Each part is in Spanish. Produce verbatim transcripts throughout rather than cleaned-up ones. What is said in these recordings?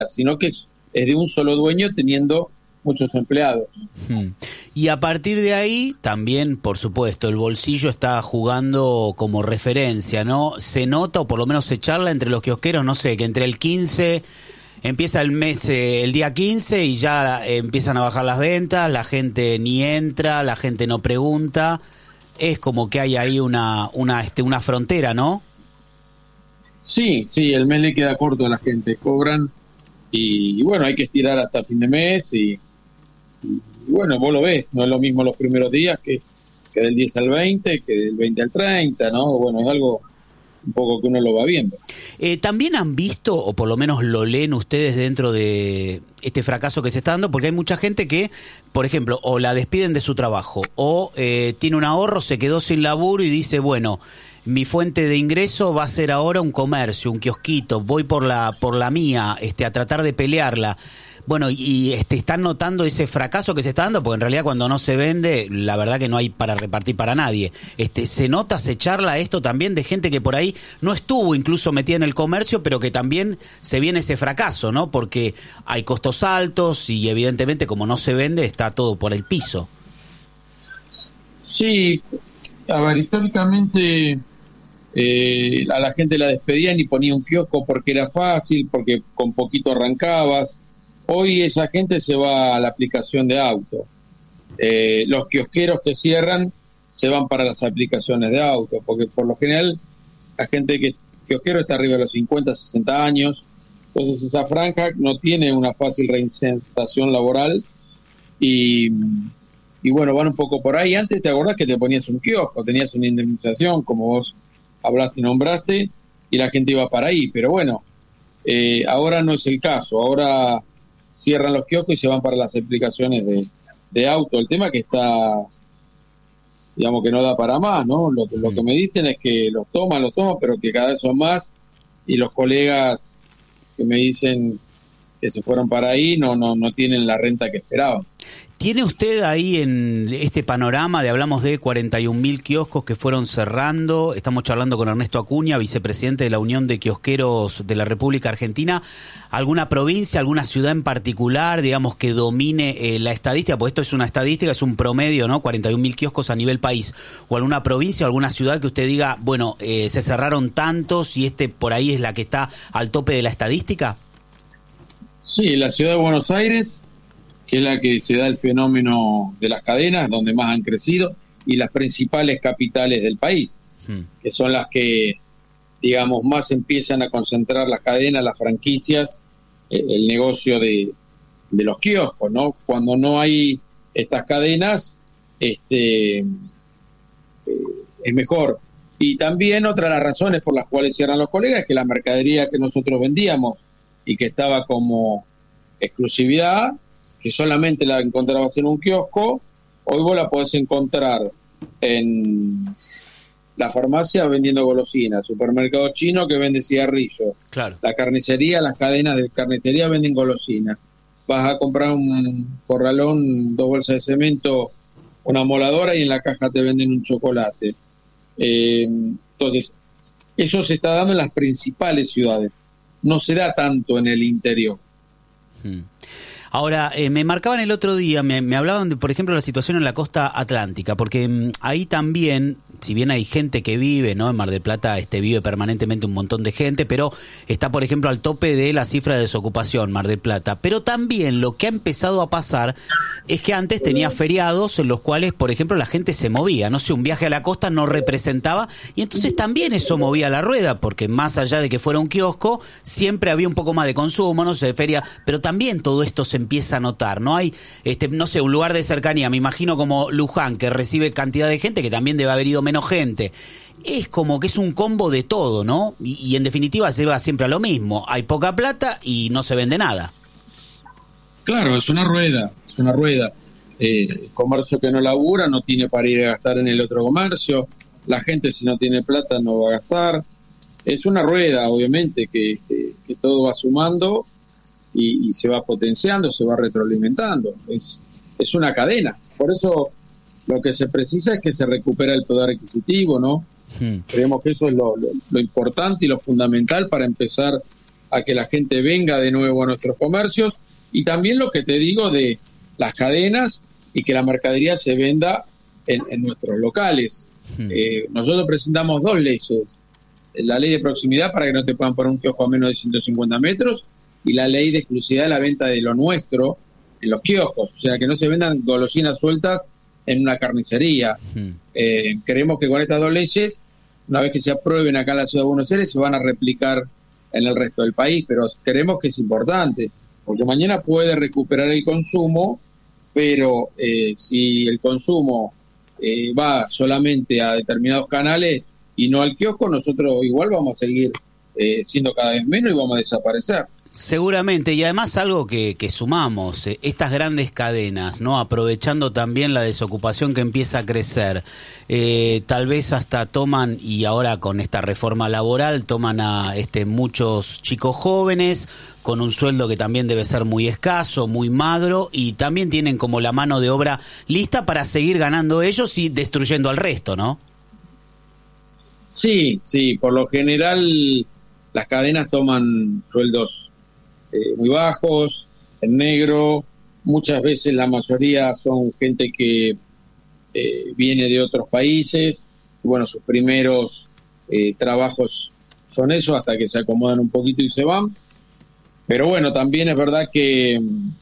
sino que es, es de un solo dueño teniendo muchos empleados. Hmm. Y a partir de ahí, también, por supuesto, el bolsillo está jugando como referencia, ¿no? Se nota, o por lo menos se charla entre los kiosqueros, no sé, que entre el quince, empieza el mes, eh, el día quince y ya eh, empiezan a bajar las ventas, la gente ni entra, la gente no pregunta, es como que hay ahí una, una, este, una frontera, ¿no? Sí, sí, el mes le queda corto a la gente, cobran y, y bueno, hay que estirar hasta fin de mes y Y bueno, vos lo ves, no es lo mismo los primeros días que, que del diez al veinte, que del veinte al treinta, ¿no? Bueno, es algo un poco que uno lo va viendo. Eh, ¿También han visto, o por lo menos lo leen ustedes dentro de este fracaso que se está dando? Porque hay mucha gente que, por ejemplo, o la despiden de su trabajo, o eh, tiene un ahorro, se quedó sin laburo y dice, bueno, mi fuente de ingreso va a ser ahora un comercio, un kiosquito, voy por la, por la mía, este, a tratar de pelearla. Bueno, y este, están notando ese fracaso que se está dando, porque en realidad cuando no se vende, la verdad que no hay para repartir para nadie. Este, se nota, se charla esto también de gente que por ahí no estuvo incluso metida en el comercio, pero que también se viene ese fracaso, ¿no? Porque hay costos altos y evidentemente como no se vende, está todo por el piso. Sí, a ver, históricamente eh, a la gente la despedían y ponía un kiosco porque era fácil, porque con poquito arrancabas. Hoy esa gente se va a la aplicación de auto. Eh, los kiosqueros que cierran se van para las aplicaciones de auto, porque por lo general la gente que kiosquero está arriba de los cincuenta, sesenta años, entonces esa franja no tiene una fácil reinsertación laboral y, y bueno, van un poco por ahí. Antes te acordás que te ponías un kiosco, tenías una indemnización, como vos hablaste y nombraste, y la gente iba para ahí, pero bueno, eh, ahora no es el caso, ahora cierran los kioscos y se van para las aplicaciones de, de auto. El tema que está, digamos que no da para más, ¿no? Lo, lo que me dicen es que los toman, los toman, pero que cada vez son más, y los colegas que me dicen que se fueron para ahí no, no, no tienen la renta que esperaban. ¿Tiene usted ahí en este panorama de, hablamos de cuarenta y un mil kioscos que fueron cerrando? Estamos charlando con Ernesto Acuña, vicepresidente de la Unión de Kiosqueros de la República Argentina. ¿Alguna provincia, alguna ciudad en particular, digamos, que domine eh, la estadística? Porque esto es una estadística, es un promedio, ¿no? cuarenta y un mil kioscos a nivel país. ¿O alguna provincia o alguna ciudad que usted diga, bueno, eh, se cerraron tantos y este por ahí es la que está al tope de la estadística? Sí, la ciudad de Buenos Aires, que es la que se da el fenómeno de las cadenas, donde más han crecido, y las principales capitales del país, hmm. que son las que, digamos, más empiezan a concentrar las cadenas, las franquicias, eh, el negocio de, de los kioscos, ¿no? Cuando no hay estas cadenas, este, eh, es mejor. Y también otra de las razones por las cuales cierran los colegas es que la mercadería que nosotros vendíamos y que estaba como exclusividad, que solamente la encontrabas en un kiosco, hoy vos la podés encontrar en la farmacia vendiendo golosinas, supermercado chino que vende cigarrillos, claro. La carnicería, las cadenas de carnicería venden golosinas, vas a comprar un corralón, dos bolsas de cemento, una moladora y en la caja te venden un chocolate. Eh, entonces, eso se está dando en las principales ciudades, no se da tanto en el interior. Hmm. Ahora, eh, me marcaban el otro día, me, me hablaban de, por ejemplo, la situación en la costa atlántica, porque mmm, ahí también, si bien hay gente que vive, ¿no? En Mar del Plata este, vive permanentemente un montón de gente, pero está, por ejemplo, al tope de la cifra de desocupación, Mar del Plata. Pero también lo que ha empezado a pasar es que antes tenía feriados en los cuales, por ejemplo, la gente se movía. No sé, un viaje a la costa no representaba, y entonces también eso movía la rueda, porque más allá de que fuera un kiosco, siempre había un poco más de consumo, no sé, de feria, pero también todo esto se empieza a notar, ¿no? Hay, este, no sé, un lugar de cercanía, me imagino como Luján, que recibe cantidad de gente, que también debe haber ido menos gente. Es como que es un combo de todo, ¿no? Y, y en definitiva se va siempre a lo mismo. Hay poca plata y no se vende nada. Claro, es una rueda, es una rueda. Eh, el comercio que no labura no tiene para ir a gastar en el otro comercio. La gente, si no tiene plata, no va a gastar. Es una rueda, obviamente, que, que, que todo va sumando y, y se va potenciando, se va retroalimentando. Es, es una cadena. Por eso lo que se precisa es que se recupera el poder adquisitivo, ¿no? Hmm. Creemos que eso es lo, lo, lo importante y lo fundamental para empezar a que la gente venga de nuevo a nuestros comercios, y también lo que te digo de las cadenas y que la mercadería se venda en, en nuestros locales. Hmm. Eh, nosotros presentamos dos leyes, la ley de proximidad para que no te puedan poner un kiosco a menos de ciento cincuenta metros y la ley de exclusividad de la venta de lo nuestro en los kioscos, o sea, que no se vendan golosinas sueltas en una carnicería. Hmm. Eh, creemos que con estas dos leyes, una vez que se aprueben acá en la Ciudad de Buenos Aires, se van a replicar en el resto del país, pero creemos que es importante, porque mañana puede recuperar el consumo, pero eh, si el consumo eh, va solamente a determinados canales y no al kiosco, nosotros igual vamos a seguir eh, siendo cada vez menos y vamos a desaparecer. Seguramente, y además algo que, que sumamos, eh, estas grandes cadenas, ¿no? Aprovechando también la desocupación que empieza a crecer, eh, tal vez hasta toman, y ahora con esta reforma laboral, toman a este muchos chicos jóvenes con un sueldo que también debe ser muy escaso, muy magro, y también tienen como la mano de obra lista para seguir ganando ellos y destruyendo al resto, ¿no? Sí, sí, por lo general las cadenas toman sueldos Eh, muy bajos, en negro, muchas veces la mayoría son gente que eh, viene de otros países, y bueno, sus primeros eh, trabajos son esos hasta que se acomodan un poquito y se van, pero bueno, también es verdad que,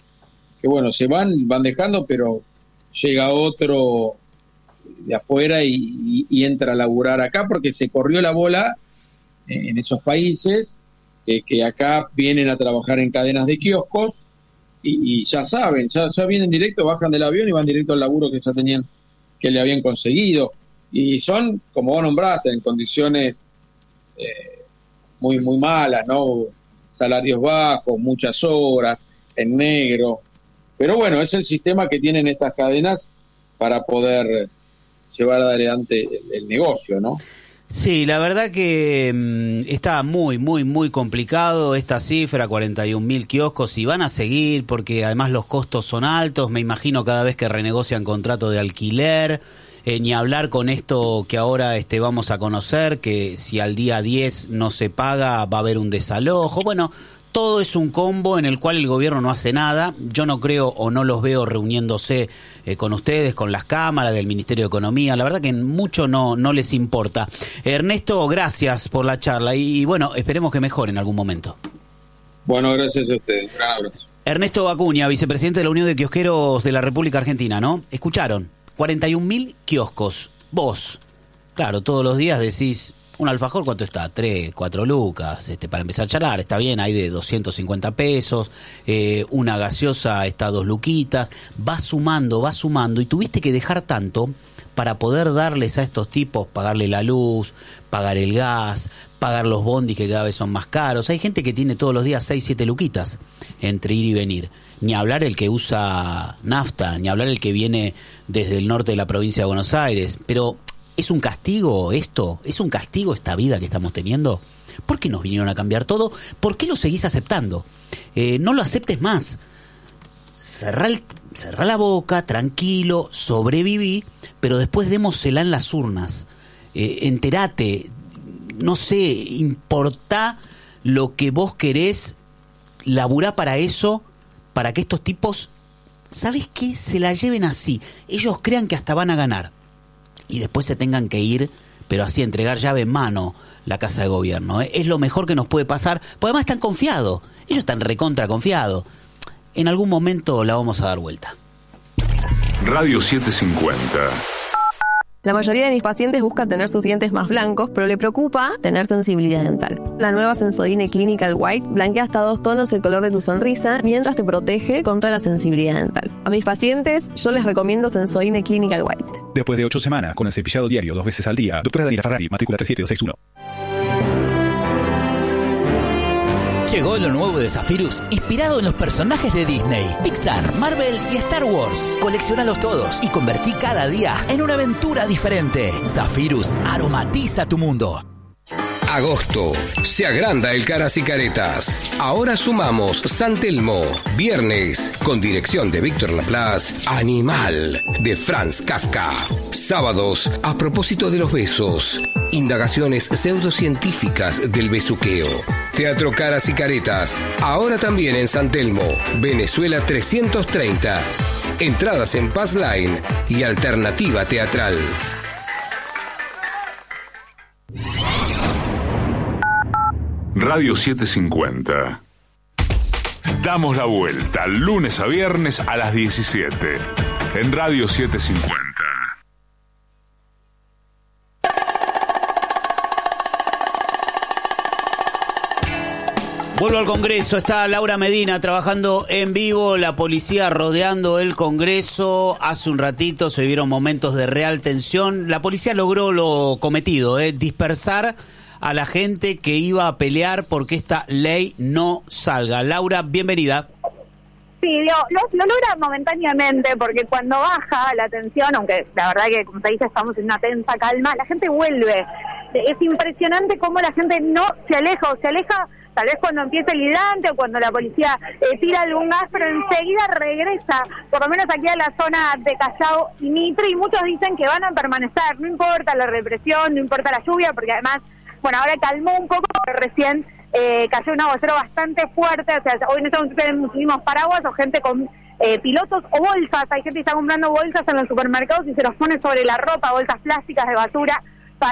que bueno, se van, van dejando, pero llega otro de afuera y, y, y entra a laburar acá porque se corrió la bola en esos países, que, que acá vienen a trabajar en cadenas de kioscos y, y ya saben, ya, ya vienen directo, bajan del avión y van directo al laburo que ya tenían, que le habían conseguido, y son, como vos nombraste, en condiciones eh, muy muy malas, ¿no? Salarios bajos, muchas horas, en negro, pero bueno, es el sistema que tienen estas cadenas para poder llevar adelante el, el negocio, ¿no? Sí, la verdad que mmm, está muy, muy, muy complicado esta cifra, cuarenta y un mil kioscos, y van a seguir porque además los costos son altos, me imagino cada vez que renegocian contrato de alquiler, eh, ni hablar con esto que ahora este, vamos a conocer, que si al día diez no se paga va a haber un desalojo, bueno... Todo es un combo en el cual el gobierno no hace nada. Yo no creo o no los veo reuniéndose eh, con ustedes, con las cámaras del Ministerio de Economía. La verdad que mucho no, no les importa. Ernesto, gracias por la charla y, y bueno, esperemos que mejore en algún momento. Bueno, gracias a ustedes. Un gran abrazo. Ernesto Acuña, vicepresidente de la Unión de Kiosqueros de la República Argentina, ¿no? Escucharon, cuarenta y un mil kioscos. Vos, claro, todos los días decís... Un alfajor, ¿cuánto está? Tres, cuatro lucas, este, para empezar a charlar, está bien, hay de doscientos cincuenta pesos, eh, una gaseosa está a dos luquitas, va sumando, va sumando, y tuviste que dejar tanto para poder darles a estos tipos, pagarle la luz, pagar el gas, pagar los bondis que cada vez son más caros. Hay gente que tiene todos los días seis, siete luquitas entre ir y venir. Ni hablar el que usa nafta, ni hablar el que viene desde el norte de la provincia de Buenos Aires, pero... ¿Es un castigo esto? ¿Es un castigo esta vida que estamos teniendo? ¿Por qué nos vinieron a cambiar todo? ¿Por qué lo seguís aceptando? Eh, no lo aceptes más. Cerrá, el, cerrá la boca, tranquilo, sobreviví, pero después démosela en las urnas. Eh, enterate, no sé, importá lo que vos querés, laburá para eso, para que estos tipos, ¿sabés qué? Se la lleven así. Ellos crean que hasta van a ganar. Y después se tengan que ir, pero así entregar llave en mano la Casa de Gobierno. ¿eh? Es lo mejor que nos puede pasar, porque además están confiados, ellos están recontra confiados. En algún momento la vamos a dar vuelta. Radio setecientos cincuenta. La mayoría de mis pacientes buscan tener sus dientes más blancos, pero le preocupa tener sensibilidad dental. La nueva Sensodyne Clinical White blanquea hasta dos tonos el color de tu sonrisa mientras te protege contra la sensibilidad dental. A mis pacientes yo les recomiendo Sensodyne Clinical White. Después de ocho semanas con el cepillado diario dos veces al día, doctora Daniela Ferrari, matrícula tres siete dos seis uno. Llegó lo nuevo de Zephyrus, inspirado en los personajes de Disney, Pixar, Marvel y Star Wars. Coleccionalos todos y convertí cada día en una aventura diferente. Zephyrus aromatiza tu mundo. Agosto. Se agranda el Caras y Caretas. Ahora sumamos San Telmo. Viernes, con dirección de Víctor Laplace, Animal, de Franz Kafka. Sábados, a propósito de los besos. Indagaciones pseudocientíficas del besuqueo. Teatro Caras y Caretas. Ahora también en San Telmo. Venezuela trescientos treinta. Entradas en Passline y Alternativa Teatral. Radio setecientos cincuenta. Damos la vuelta lunes a viernes a las diecisiete en Radio setecientos cincuenta. Vuelvo al Congreso, está Laura Medina trabajando en vivo, la policía rodeando el Congreso. Hace un ratito se vivieron momentos de real tensión. La policía logró lo cometido, eh, dispersar a la gente que iba a pelear porque esta ley no salga. Laura, bienvenida. Sí, lo, lo, lo logra momentáneamente, porque cuando baja la tensión, aunque la verdad que, como te dice, estamos en una tensa calma, la gente vuelve. Es impresionante cómo la gente no se aleja, o se aleja tal vez cuando empieza el hidrante o cuando la policía eh, tira algún gas, pero enseguida regresa, por lo menos aquí a la zona de Callao y Mitre, y muchos dicen que van a permanecer, no importa la represión, no importa la lluvia, porque además, bueno, ahora calmó un poco, pero recién eh, cayó un aguacero bastante fuerte, o sea, hoy no tenemos paraguas o gente con eh, pilotos o bolsas, hay gente que está comprando bolsas en los supermercados y se los pone sobre la ropa, bolsas plásticas de basura,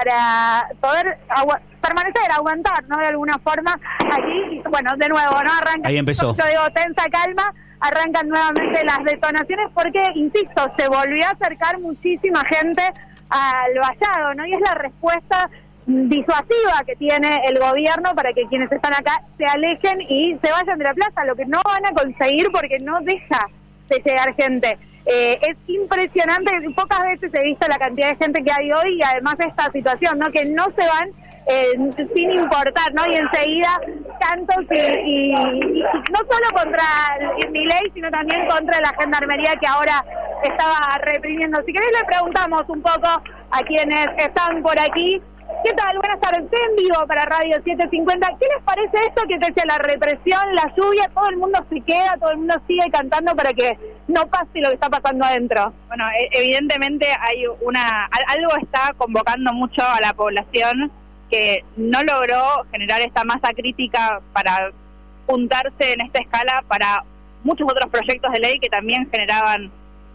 para poder agua permanecer, aguantar, ¿no? De alguna forma aquí, y bueno, de nuevo, ¿no? Arranca, ahí empezó. Yo digo, tensa calma, arrancan nuevamente las detonaciones porque, insisto, se volvió a acercar muchísima gente al vallado, ¿no? Y es la respuesta disuasiva que tiene el gobierno para que quienes están acá se alejen y se vayan de la plaza, lo que no van a conseguir porque no deja de llegar gente. Eh, es impresionante, pocas veces he visto la cantidad de gente que hay hoy y además esta situación, ¿no? Que no se van eh, sin importar, ¿no? Y enseguida cantos y, y, y no solo contra Milei, sino también contra la gendarmería que ahora estaba reprimiendo. Si querés le preguntamos un poco a quienes están por aquí. ¿Qué tal? Buenas tardes, estoy en vivo para Radio setecientos cincuenta. ¿Qué les parece esto que te decía, la represión, la lluvia, todo el mundo se queda, todo el mundo sigue cantando para que no pase lo que está pasando adentro? Bueno, evidentemente hay una algo está convocando mucho a la población que no logró generar esta masa crítica para juntarse en esta escala para muchos otros proyectos de ley que también generaban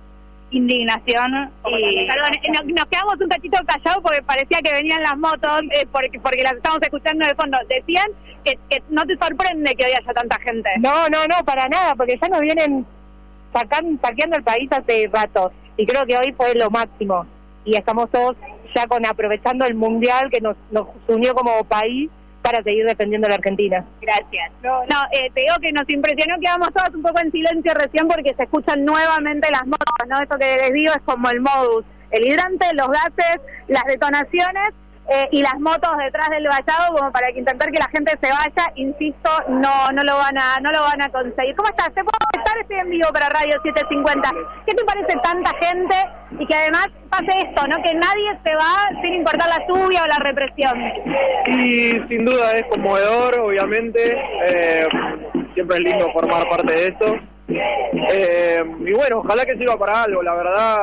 indignación. Y perdón, nos, nos quedamos un cachito callados porque parecía que venían las motos, eh, porque porque las estamos escuchando de fondo. Decían que, que no te sorprende que hoy haya tanta gente. No, no, no, para nada, porque ya nos vienen sacan, saqueando el país hace rato, y creo que hoy fue lo máximo, y estamos todos ya con aprovechando el mundial que nos, nos unió como país para seguir defendiendo a la Argentina. Gracias. No, no eh, te digo que nos impresionó, quedamos todos un poco en silencio recién porque se escuchan nuevamente las motos, ¿no? Esto que les digo es como el modus, el hidrante, los gases, las detonaciones eh, y las motos detrás del vallado como para que intentar que la gente se vaya, insisto, no no lo van a no lo van a conseguir. ¿Cómo estás? ¿Te puedo estar? Estoy en vivo para Radio setecientos cincuenta. ¿Qué te parece tanta gente y que además pase esto, ¿no? Que nadie se va sin importar la lluvia o la represión? Y sin duda es conmovedor, obviamente. Eh, siempre es lindo formar parte de esto. Eh, y bueno, ojalá que sirva para algo. La verdad,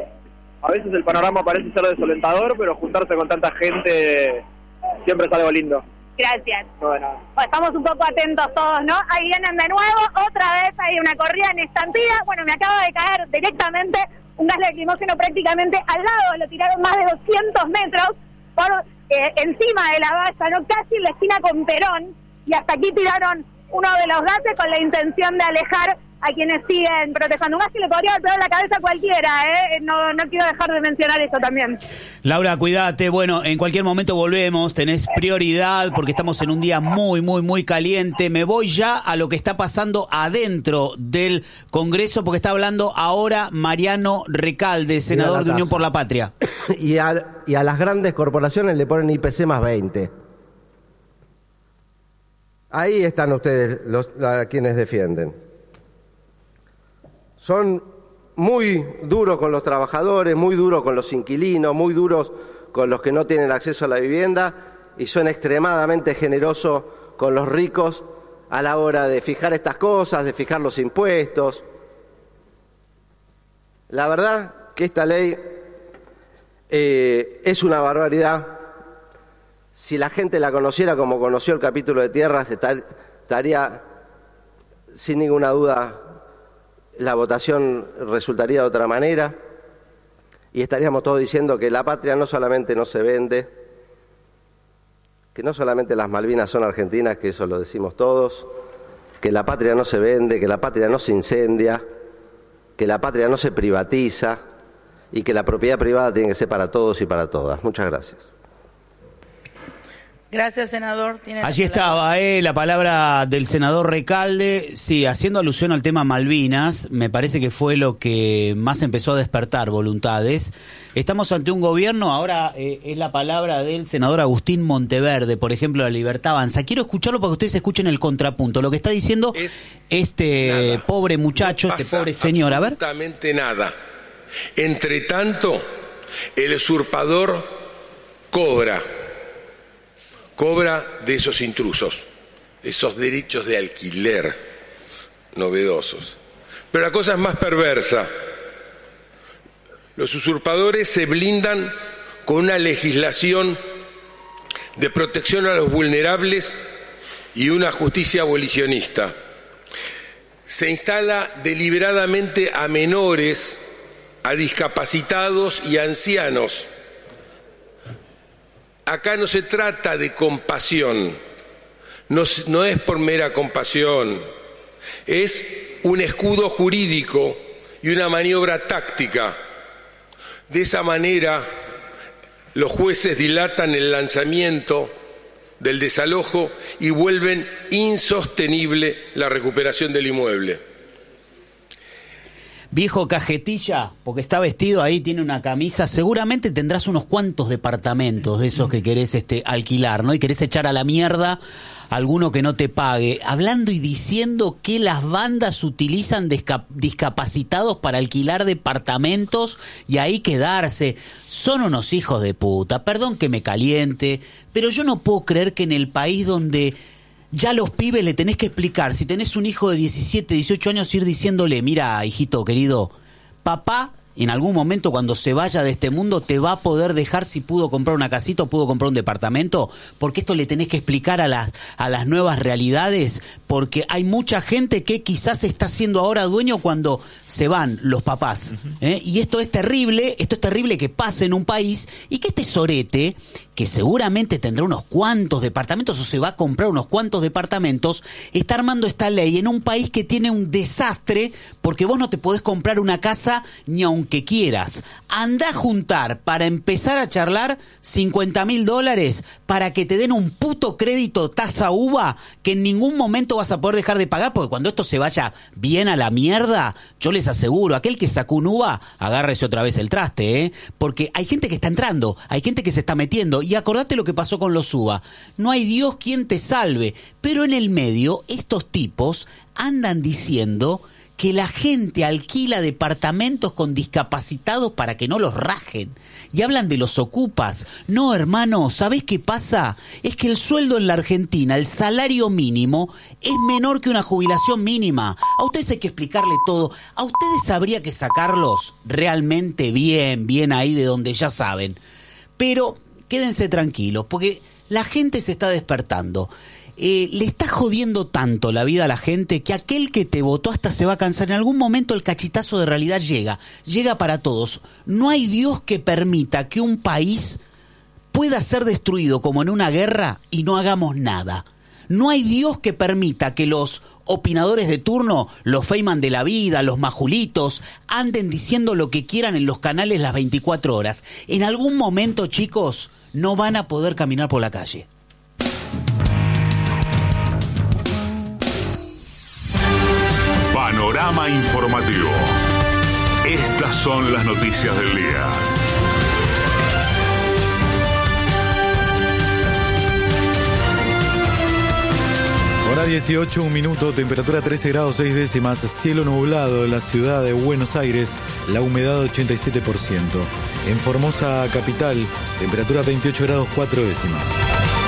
a veces el panorama parece ser desalentador, pero juntarse con tanta gente siempre es algo lindo. Gracias. Bueno. Estamos un poco atentos todos, ¿no? Ahí vienen de nuevo, otra vez hay una corrida en estampida. Bueno, me acaba de caer directamente un gas lacrimógeno prácticamente al lado, lo tiraron más de doscientos metros por eh, encima de la valla, ¿no? Casi en la esquina con Perón, y hasta aquí tiraron uno de los gases con la intención de alejar a quienes siguen protestando. Un gas que le podría pegar la cabeza a cualquiera, ¿eh? No, no quiero dejar de mencionar eso también. Laura, cuídate. Bueno, en cualquier momento volvemos. Tenés prioridad porque estamos en un día muy, muy, muy caliente. Me voy ya a lo que está pasando adentro del Congreso porque está hablando ahora Mariano Recalde, senador de Unión por la Patria. Y a, y a las grandes corporaciones le ponen I P C más veinte. Ahí están ustedes, los, a quienes defienden. Son muy duros con los trabajadores, muy duros con los inquilinos, muy duros con los que no tienen acceso a la vivienda, y son extremadamente generosos con los ricos a la hora de fijar estas cosas, de fijar los impuestos. La verdad que esta ley eh, es una barbaridad. Si la gente la conociera como conoció el capítulo de tierras, estar, estaría, sin ninguna duda, la votación resultaría de otra manera y estaríamos todos diciendo que la patria no solamente no se vende, que no solamente las Malvinas son argentinas, que eso lo decimos todos, que la patria no se vende, que la patria no se incendia, que la patria no se privatiza y que la propiedad privada tiene que ser para todos y para todas. Muchas gracias. Gracias, senador. Tiene Allí estaba eh, la palabra del senador Recalde, sí, haciendo alusión al tema Malvinas, me parece que fue lo que más empezó a despertar voluntades. Estamos ante un gobierno, ahora eh, es la palabra del senador Agustín Monteverde, por ejemplo, de La Libertad Avanza. Quiero escucharlo para que ustedes escuchen el contrapunto. Lo que está diciendo es este nada. pobre muchacho, no este pobre señor, a ver. Absolutamente nada. Entre tanto, el usurpador cobra. Cobra de esos intrusos, esos derechos de alquiler novedosos. Pero la cosa es más perversa. Los usurpadores se blindan con una legislación de protección a los vulnerables y una justicia abolicionista. Se instala deliberadamente a menores, a discapacitados y a ancianos. Acá no se trata de compasión, no, no es por mera compasión, es un escudo jurídico y una maniobra táctica. De esa manera, los jueces dilatan el lanzamiento del desalojo y vuelven insostenible la recuperación del inmueble. Viejo cajetilla, porque está vestido ahí, tiene una camisa, seguramente tendrás unos cuantos departamentos de esos que querés este, alquilar, ¿no? Y querés echar a la mierda a alguno que no te pague, hablando y diciendo que las bandas utilizan discap- discapacitados para alquilar departamentos y ahí quedarse. Son unos hijos de puta, perdón que me caliente, pero yo no puedo creer que en el país donde ya a los pibes le tenés que explicar, si tenés un hijo de diecisiete, dieciocho años, ir diciéndole, mira, hijito querido, papá en algún momento cuando se vaya de este mundo te va a poder dejar si pudo comprar una casita o pudo comprar un departamento, porque esto le tenés que explicar a las, a las nuevas realidades, porque hay mucha gente que quizás está siendo ahora dueño cuando se van los papás, ¿eh? Y esto es terrible, esto es terrible que pase en un país y que este sorete, que seguramente tendrá unos cuantos departamentos o se va a comprar unos cuantos departamentos, está armando esta ley en un país que tiene un desastre porque vos no te podés comprar una casa ni aunque quieras. Andá a juntar para empezar a charlar cincuenta mil dólares para que te den un puto crédito tasa uva que en ningún momento vas a poder dejar de pagar, porque cuando esto se vaya bien a la mierda, yo les aseguro, aquel que sacó un uva, agárrese otra vez el traste, ¿eh? Porque hay gente que está entrando, hay gente que se está metiendo. Y acordate lo que pasó con los U B A. No hay Dios quien te salve. Pero en el medio, estos tipos andan diciendo que la gente alquila departamentos con discapacitados para que no los rajen. Y hablan de los ocupas. No, hermano, ¿sabés qué pasa? Es que el sueldo en la Argentina, el salario mínimo, es menor que una jubilación mínima. A ustedes hay que explicarle todo. A ustedes habría que sacarlos realmente bien, bien ahí de donde ya saben. Pero quédense tranquilos, porque la gente se está despertando. Eh, le está jodiendo tanto la vida a la gente que aquel que te votó hasta se va a cansar. En algún momento el cachetazo de realidad llega, llega para todos. No hay Dios que permita que un país pueda ser destruido como en una guerra y no hagamos nada. No hay Dios que permita que los opinadores de turno, los Feynman de la vida, los majulitos, anden diciendo lo que quieran en los canales las veinticuatro horas. En algún momento, chicos, no van a poder caminar por la calle. Panorama informativo. Estas son las noticias del día. Hora dieciocho, un minuto, temperatura trece grados seis décimas, cielo nublado en la ciudad de Buenos Aires, la humedad ochenta y siete por ciento. En Formosa capital, temperatura veintiocho grados cuatro décimas.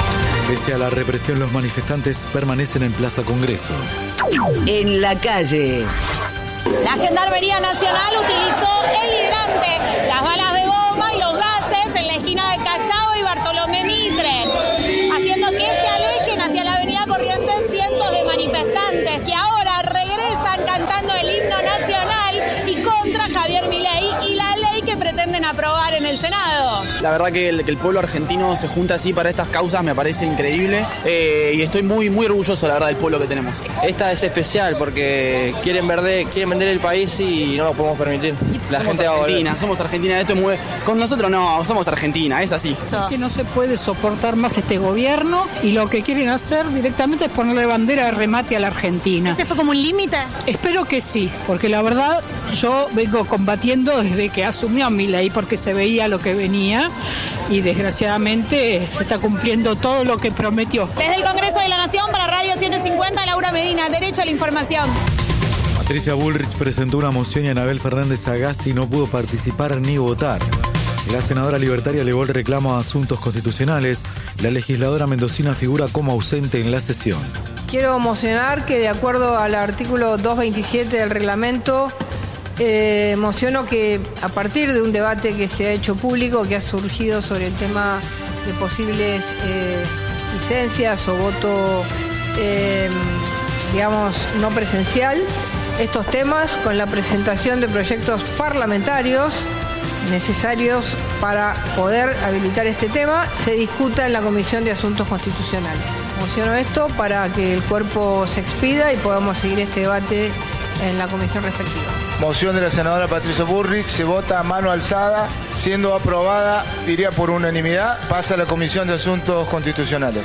Pese a la represión, los manifestantes permanecen en Plaza Congreso. En la calle. La Gendarmería Nacional utilizó el hidrante, las balas de goma y los gases en la esquina de Callao y Bartolomé Mitre, haciendo que se alejen hacia la avenida Corrientes cientos de manifestantes que ahora regresan cantando el himno nacional y contra Javier Milei y la ley que pretenden aprobar en el Senado. La verdad que el, que el pueblo argentino se junta así para estas causas me parece increíble eh, y estoy muy muy orgulloso, la verdad, del pueblo que tenemos. Esta es especial porque quieren vender, quieren vender el país y no lo podemos permitir. La somos gente va a volver. Argentina, somos Argentina, esto es muy... Con nosotros no, somos Argentina, es así. Que no se puede soportar más este gobierno y lo que quieren hacer directamente es ponerle bandera de remate a la Argentina. ¿Este fue como un límite? Espero que sí, porque la verdad yo vengo combatiendo desde que asumió Milei porque se veía lo que venía y desgraciadamente se está cumpliendo todo lo que prometió. Desde el Congreso de la Nación para Radio setecientos cincuenta, Laura Medina, Derecho a la Información. Patricia Bullrich presentó una moción y Anabel Fernández Agasti no pudo participar ni votar. La senadora libertaria elevó el reclamo a asuntos constitucionales. La legisladora mendocina figura como ausente en la sesión. Quiero mocionar que de acuerdo al artículo doscientos veintisiete del reglamento, eh, mociono que a partir de un debate que se ha hecho público, que ha surgido sobre el tema de posibles eh, licencias o voto, eh, digamos, no presencial, estos temas con la presentación de proyectos parlamentarios necesarios para poder habilitar este tema, se discuta en la Comisión de Asuntos Constitucionales. Mociono esto para que el cuerpo se expida y podamos seguir este debate en la comisión respectiva. Moción de la senadora Patricia Bullrich, se vota a mano alzada, siendo aprobada, diría por unanimidad, pasa a la Comisión de Asuntos Constitucionales.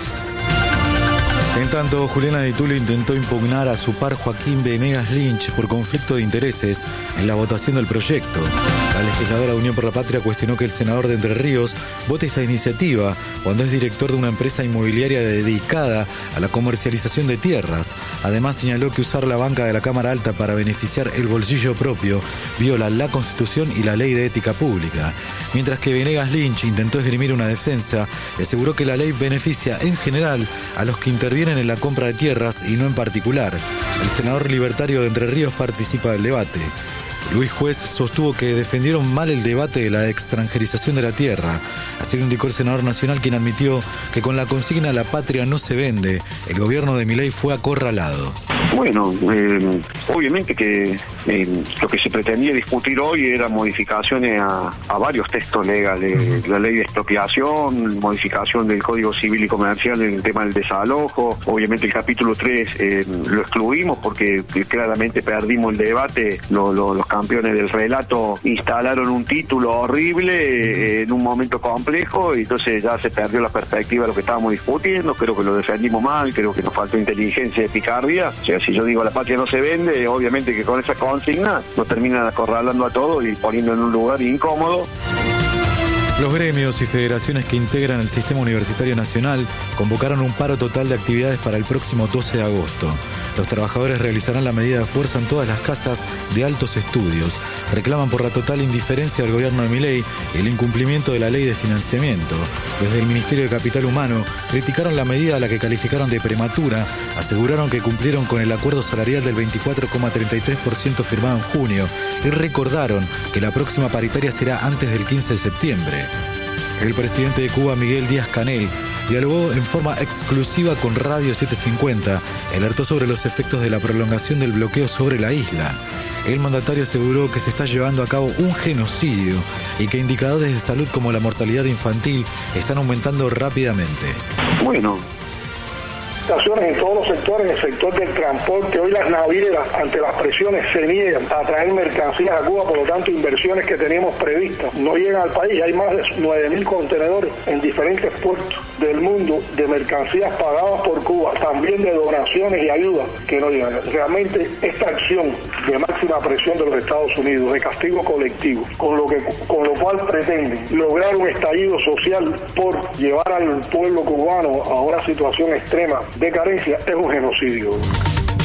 En tanto, Juliana Di Tulio intentó impugnar a su par Joaquín Venegas Lynch por conflicto de intereses en la votación del proyecto. La legisladora de Unión por la Patria cuestionó que el senador de Entre Ríos vote esta iniciativa cuando es director de una empresa inmobiliaria dedicada a la comercialización de tierras. Además, señaló que usar la banca de la Cámara Alta para beneficiar el bolsillo propio viola la Constitución y la Ley de Ética Pública. Mientras que Venegas Lynch intentó esgrimir una defensa y aseguró que la ley beneficia en general a los que intervienen en la compra de tierras y no en particular. El senador libertario de Entre Ríos participa del debate. Luis Juez sostuvo que defendieron mal el debate de la extranjerización de la tierra. Así lo indicó el senador nacional, quien admitió que con la consigna "la patria no se vende", el gobierno de Milei fue acorralado. Bueno, eh, obviamente que eh, lo que se pretendía discutir hoy era modificaciones a, a varios textos legales, la ley de expropiación, modificación del Código Civil y Comercial en el tema del desalojo. Obviamente el capítulo tres eh, lo excluimos porque claramente perdimos el debate. Lo, lo, los campeones del relato instalaron un título horrible eh, en un momento complejo y entonces ya se perdió la perspectiva de lo que estábamos discutiendo. Creo que lo defendimos mal, creo que nos faltó inteligencia y picardía. O sea, si yo digo la patria no se vende, obviamente que con esa consigna nos terminan acorralando a todos y poniendo en un lugar incómodo. Los gremios y federaciones que integran el Sistema Universitario Nacional convocaron un paro total de actividades para el próximo doce de agosto. Los trabajadores realizarán la medida de fuerza en todas las casas de altos estudios. Reclaman por la total indiferencia del gobierno de Milei y el incumplimiento de la ley de financiamiento. Desde el Ministerio de Capital Humano criticaron la medida a la que calificaron de prematura, aseguraron que cumplieron con el acuerdo salarial del veinticuatro coma treinta y tres por ciento firmado en junio y recordaron que la próxima paritaria será antes del quince de septiembre. El presidente de Cuba, Miguel Díaz-Canel, dialogó en forma exclusiva con Radio setecientos cincuenta, alertó sobre los efectos de la prolongación del bloqueo sobre la isla. El mandatario aseguró que se está llevando a cabo un genocidio y que indicadores de salud como la mortalidad infantil están aumentando rápidamente. Bueno. En todos los sectores, en el sector del transporte, hoy las navieras ante las presiones se niegan a traer mercancías a Cuba, por lo tanto inversiones que teníamos previstas no llegan al país. Hay más de nueve mil contenedores en diferentes puertos del mundo de mercancías pagadas por Cuba, también de donaciones y ayudas que no llegan. Realmente esta acción de máxima presión de los Estados Unidos, de castigo colectivo, con lo que con lo cual pretenden lograr un estallido social por llevar al pueblo cubano a una situación extrema de carencia, es un genocidio.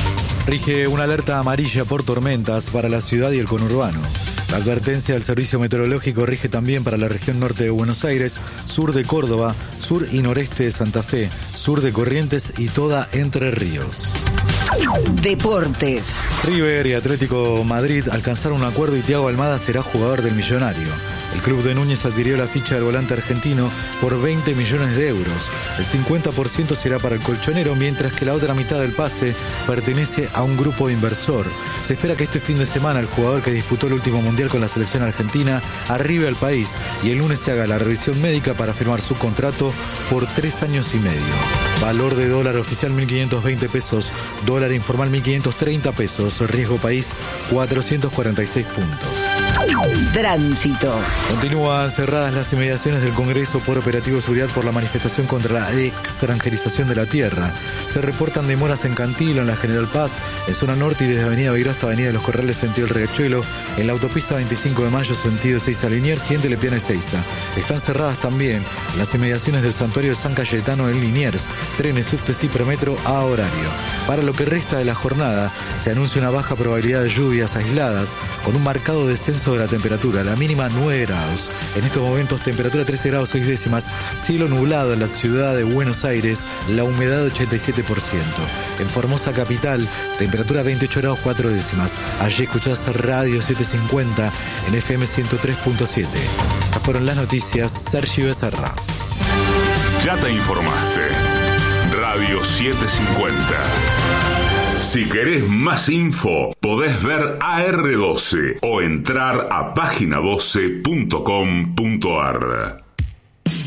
Rige una alerta amarilla por tormentas para la ciudad y el conurbano. La advertencia del Servicio Meteorológico rige también para la región norte de Buenos Aires, sur de Córdoba, sur y noreste de Santa Fe, sur de Corrientes y toda Entre Ríos. Deportes. River y Atlético Madrid alcanzaron un acuerdo y Thiago Almada será jugador del Millonario. El club de Núñez adquirió la ficha del volante argentino por veinte millones de euros. El cincuenta por ciento será para el colchonero, mientras que la otra mitad del pase pertenece a un grupo inversor. Se espera que este fin de semana el jugador que disputó el último mundial con la selección argentina arribe al país y el lunes se haga la revisión médica para firmar su contrato por tres años y medio. Valor de dólar oficial mil quinientos veinte pesos, dólar informal mil quinientos treinta pesos, riesgo país cuatrocientos cuarenta y seis puntos. Tránsito. Continúan cerradas las inmediaciones del Congreso por operativo de seguridad por la manifestación contra la extranjerización de la tierra. Se reportan demoras en Cantilo, en la General Paz, en zona norte y desde Avenida Beiró hasta Avenida de los Corrales, sentido el Riachuelo, en la autopista veinticinco de mayo, sentido Ezeiza Liniers, siguiente Lepiana Ezeiza. Están cerradas también las inmediaciones del santuario de San Cayetano en Liniers, trenes, subtes y premetro a horario. Para lo que resta de la jornada, se anuncia una baja probabilidad de lluvias aisladas, con un marcado descenso de la temperatura, la mínima nueve grados. En estos momentos temperatura trece grados seis décimas, cielo nublado en la ciudad de Buenos Aires, la humedad ochenta y siete por ciento. En Formosa capital, temperatura veintiocho grados cuatro décimas. Allí escuchás Radio setecientos cincuenta en F M ciento tres punto siete. Estas fueron las noticias. Sergio Becerra. Ya te informaste. Radio setecientos cincuenta. Si querés más info, podés ver A R doce o entrar a página doce punto com punto ar.